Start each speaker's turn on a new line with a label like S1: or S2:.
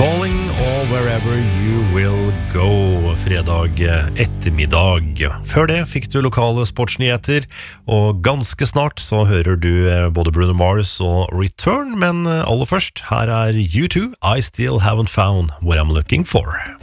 S1: Calling all wherever you will go, fredag ettermiddag. Før det fikk du lokale sportsnyheter, og ganske snart så hører du både Bruno Mars og Return, men aller først, her er U2, I Still Haven't Found What I'm Looking For.